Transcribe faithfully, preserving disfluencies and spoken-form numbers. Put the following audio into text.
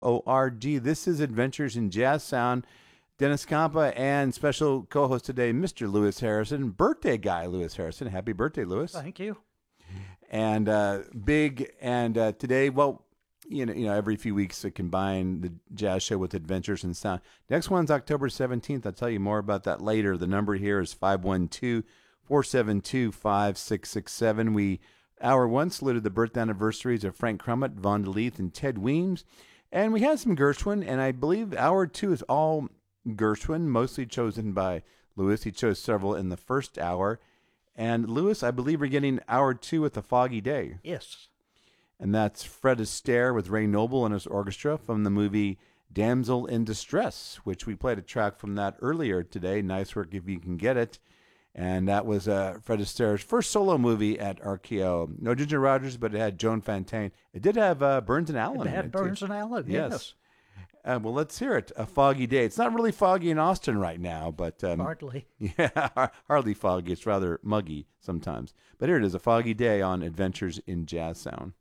O R G. This is Adventures in Jazz Sound. Dennis Campa and special co-host today, Mister Lewis Harrison, birthday guy Lewis Harrison. Happy birthday, Lewis. Thank you. And uh, big, and uh, today, well, you know, you know, every few weeks I combine the jazz show with Adventures in Sound. Next one's October seventeenth. I'll tell you more about that later. The number here is five one two, four seven two, five six six seven. We, hour one, saluted the birthday anniversaries of Frank Crummett, Von DeLeith, and Ted Weems. And we had some Gershwin, and I believe hour two is all Gershwin, mostly chosen by Lewis. He chose several in the first hour. And Lewis, I believe we're getting hour two with A Foggy Day. Yes. And that's Fred Astaire with Ray Noble and his orchestra from the movie Damsel in Distress, which we played a track from that earlier today. Nice work if you can get it. And that was uh, Fred Astaire's first solo movie at R K O. No Ginger Rogers, but it had Joan Fontaine. It did have uh, Burns and Allen. It had in Burns too. and Allen, yes. yes. Uh, well, let's hear it. A Foggy Day. It's not really foggy in Austin right now, but um, hardly. Yeah, hardly foggy. It's rather muggy sometimes. But here it is, A Foggy Day on Adventures in Jazz Sound.